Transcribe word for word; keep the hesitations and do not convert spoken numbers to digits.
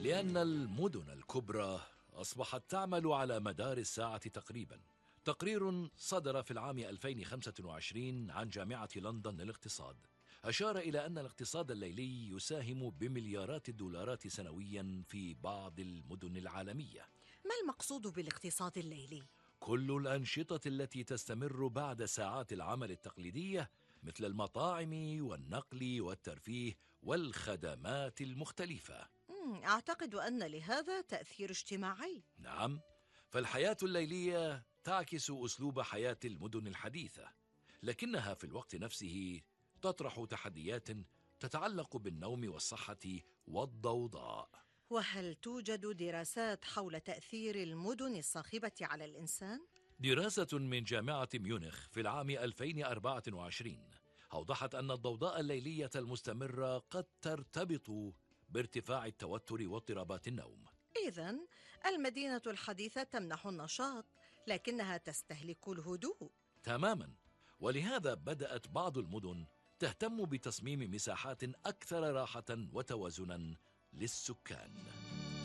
لأن المدن الكبرى أصبحت تعمل على مدار الساعة تقريبا. تقرير صدر في العام ألفين وخمسة وعشرين عن جامعة لندن للاقتصاد أشار إلى أن الاقتصاد الليلي يساهم بمليارات الدولارات سنويا في بعض المدن العالمية. ما المقصود بالاقتصاد الليلي؟ كل الأنشطة التي تستمر بعد ساعات العمل التقليدية، مثل المطاعم والنقل والترفيه والخدمات المختلفة. مم، أعتقد أن لهذا تأثير اجتماعي. نعم، فالحياة الليلية تعكس أسلوب حياة المدن الحديثة، لكنها في الوقت نفسه تطرح تحديات تتعلق بالنوم والصحة والضوضاء. وهل توجد دراسات حول تأثير المدن الصاخبة على الإنسان؟ دراسة من جامعة ميونخ في العام ألفين وأربعة وعشرين أوضحت أن الضوضاء الليلية المستمرة قد ترتبط بارتفاع التوتر واضطرابات النوم. إذن المدينة الحديثة تمنح النشاط، لكنها تستهلك الهدوء. تماما، ولهذا بدأت بعض المدن تهتم بتصميم مساحات أكثر راحة وتوازنا للسكان.